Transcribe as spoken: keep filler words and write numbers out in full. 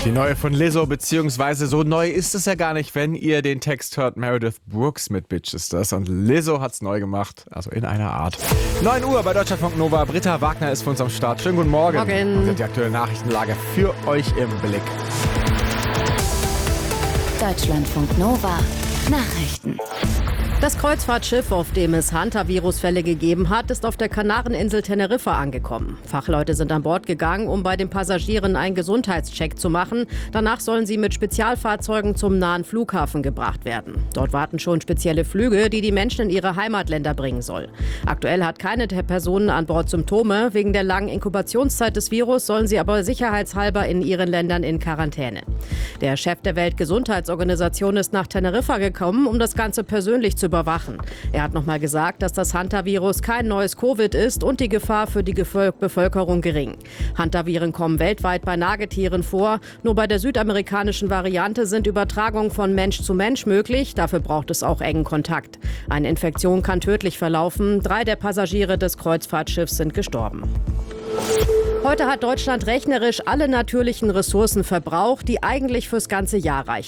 Die neue von Lizzo, beziehungsweise so neu ist es ja gar nicht, wenn ihr den Text hört. Meredith Brooks mit Bitch ist das. Und Lizzo hat's neu gemacht, also in einer Art. neun Uhr bei Deutschlandfunk Nova. Britta Wagner ist für uns am Start. Schönen guten Morgen. Morgen. Und wir haben die aktuelle Nachrichtenlage für euch im Blick. Deutschlandfunk Nova. Nachrichten. Das Kreuzfahrtschiff, auf dem es Hantavirus-Fälle gegeben hat, ist auf der Kanareninsel Teneriffa angekommen. Fachleute sind an Bord gegangen, um bei den Passagieren einen Gesundheitscheck zu machen. Danach sollen sie mit Spezialfahrzeugen zum nahen Flughafen gebracht werden. Dort warten schon spezielle Flüge, die die Menschen in ihre Heimatländer bringen soll. Aktuell hat keine der Personen an Bord Symptome. Wegen der langen Inkubationszeit des Virus sollen sie aber sicherheitshalber in ihren Ländern in Quarantäne. Der Chef der Weltgesundheitsorganisation ist nach Teneriffa gekommen, um das Ganze persönlich zu überwachen. Er hat nochmal gesagt, dass das Hantavirus kein neues Covid ist und die Gefahr für die Bevölkerung gering. Hantaviren kommen weltweit bei Nagetieren vor. Nur bei der südamerikanischen Variante sind Übertragungen von Mensch zu Mensch möglich. Dafür braucht es auch engen Kontakt. Eine Infektion kann tödlich verlaufen. Drei der Passagiere des Kreuzfahrtschiffs sind gestorben. Heute hat Deutschland rechnerisch alle natürlichen Ressourcen verbraucht, die eigentlich fürs ganze Jahr reichen.